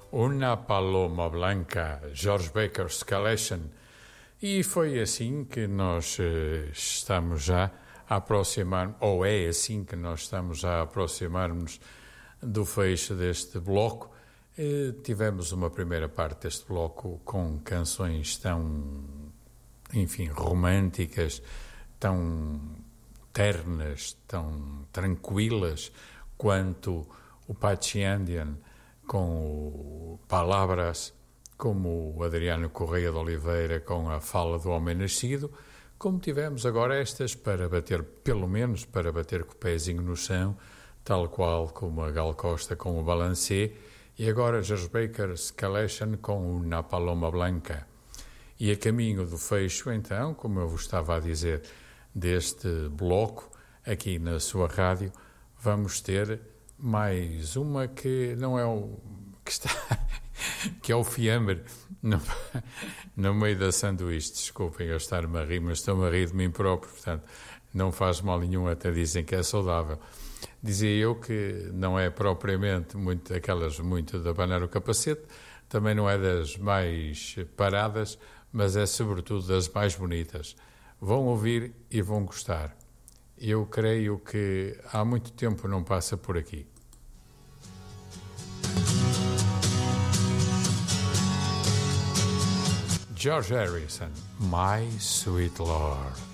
Una Paloma Blanca, George Baker's Collection. E foi assim que nós estamos já a aproximar, ou é assim que nós estamos a aproximar-nos do fecho deste bloco. Tivemos uma primeira parte deste bloco com canções tão, enfim, românticas, tão ternas, tão tranquilas quanto o Patchy Andean, com o Palavras, como o Adriano Correia de Oliveira com a Fala do Homem Nascido, como tivemos agora estas para bater, pelo menos para bater com o pezinho no chão, tal qual como a Gal Costa com o Balancê, e agora George Baker's Collection com o Na Paloma Blanca. E a caminho do fecho, então, como eu vos estava a dizer, deste bloco, aqui na sua rádio, vamos ter mais uma que não é o que está, que é o fiambre no meio da sanduíche. Desculpem eu estar-me a rir, mas estou-me a rir de mim próprio, portanto não faz mal nenhum, até dizem que é saudável. Dizia eu que não é propriamente muito de abanar o capacete, também não é das mais paradas, mas é sobretudo das mais bonitas. Vão ouvir e vão gostar. Eu creio que há muito tempo não passa por aqui. George Harrison, My Sweet Lord.